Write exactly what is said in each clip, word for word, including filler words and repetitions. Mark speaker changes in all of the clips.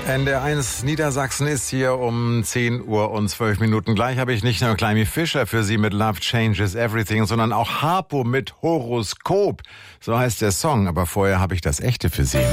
Speaker 1: N D R eins Niedersachsen ist hier um zehn Uhr und zwölf Minuten. Gleich habe ich nicht nur Climby Fischer für Sie mit Love Changes Everything, sondern auch Harpo mit Horoskop. So heißt der Song, aber vorher habe ich das Echte für Sie.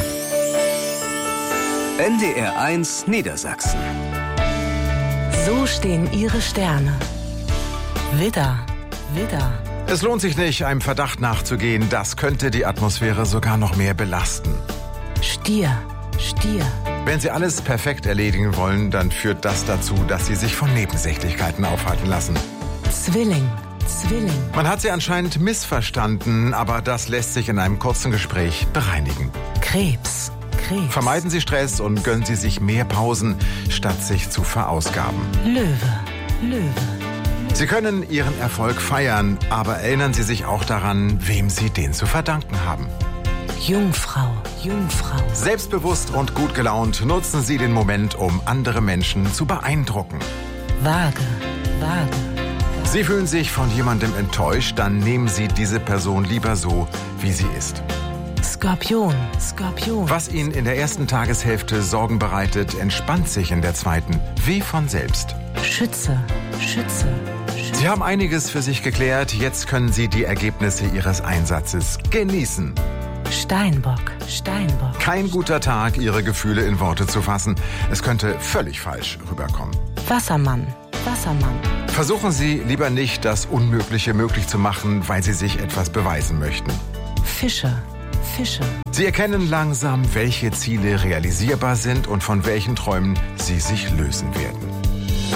Speaker 2: N D R eins Niedersachsen.
Speaker 3: So stehen Ihre Sterne. Widder, Widder.
Speaker 1: Es lohnt sich nicht, einem Verdacht nachzugehen. Das könnte die Atmosphäre sogar noch mehr belasten.
Speaker 3: Stier, Stier.
Speaker 1: Wenn Sie alles perfekt erledigen wollen, dann führt das dazu, dass Sie sich von Nebensächlichkeiten aufhalten lassen.
Speaker 3: Zwilling, Zwilling.
Speaker 1: Man hat Sie anscheinend missverstanden, aber das lässt sich in einem kurzen Gespräch bereinigen.
Speaker 3: Krebs, Krebs.
Speaker 1: Vermeiden Sie Stress und gönnen Sie sich mehr Pausen, statt sich zu verausgaben.
Speaker 3: Löwe, Löwe.
Speaker 1: Sie können Ihren Erfolg feiern, aber erinnern Sie sich auch daran, wem Sie den zu verdanken haben.
Speaker 3: Jungfrau, Jungfrau.
Speaker 1: Selbstbewusst und gut gelaunt nutzen Sie den Moment, um andere Menschen zu beeindrucken.
Speaker 3: Waage, Waage.
Speaker 1: Sie fühlen sich von jemandem enttäuscht, dann nehmen Sie diese Person lieber so, wie sie ist.
Speaker 3: Skorpion, Skorpion.
Speaker 1: Was Ihnen in der ersten Tageshälfte Sorgen bereitet, entspannt sich in der zweiten, wie von selbst.
Speaker 3: Schütze, Schütze. Schütze.
Speaker 1: Sie haben einiges für sich geklärt, jetzt können Sie die Ergebnisse Ihres Einsatzes genießen.
Speaker 3: Steinbock, Steinbock.
Speaker 1: Kein guter Tag, Ihre Gefühle in Worte zu fassen. Es könnte völlig falsch rüberkommen.
Speaker 3: Wassermann, Wassermann.
Speaker 1: Versuchen Sie lieber nicht, das Unmögliche möglich zu machen, weil Sie sich etwas beweisen möchten.
Speaker 3: Fische, Fische.
Speaker 1: Sie erkennen langsam, welche Ziele realisierbar sind und von welchen Träumen Sie sich lösen werden.